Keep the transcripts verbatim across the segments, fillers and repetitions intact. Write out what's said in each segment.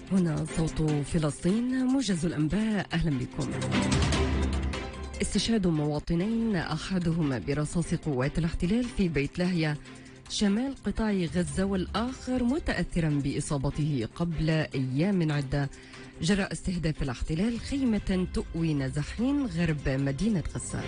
هنا صوت فلسطين، موجز الأنباء. أهلا بكم. استشهاد مواطنين أحدهما برصاص قوات الاحتلال في بيت لاهيا شمال قطاع غزة، والآخر متأثرا بإصابته قبل أيام عدة جراء استهداف الاحتلال خيمة تؤوي نزحين غرب مدينة غزة.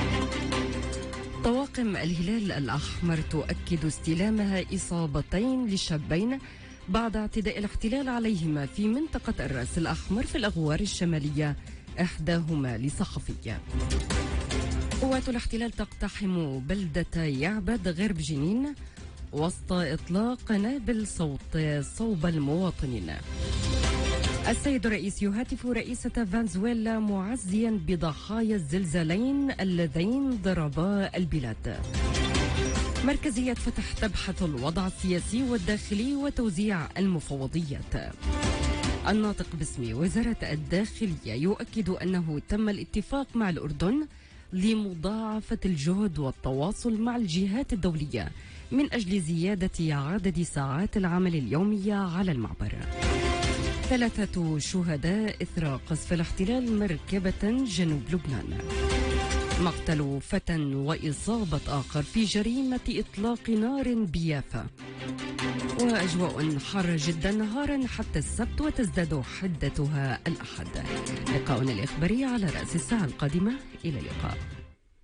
طواقم الهلال الأحمر تؤكد استلامها إصابتين لشابين بعد اعتداء الاحتلال عليهما في منطقة الرأس الأحمر في الأغوار الشمالية، إحداهما لصحفية. قوات الاحتلال تقتحم بلدة يعبد غرب جنين وسط إطلاق قنابل صوت صوب المواطنين. السيد الرئيس يهاتف رئيسة فنزويلا معزيا بضحايا الزلزالين اللذين ضربا البلاد. مركزية فتح تبحث الوضع السياسي والداخلي وتوزيع المفوضيات. الناطق باسم وزارة الداخلية يؤكد أنه تم الاتفاق مع الأردن لمضاعفة الجهد والتواصل مع الجهات الدولية من أجل زيادة عدد ساعات العمل اليومية على المعبر. ثلاثة شهداء إثر قصف الاحتلال مركبة جنوب لبنان. مقتل فتى وإصابة آخر في جريمة إطلاق نار بيافا. وأجواء حر جدا نهارا حتى السبت وتزداد حدتها الأحد. لقاؤنا الإخباري على رأس الساعة القادمة. إلى اللقاء.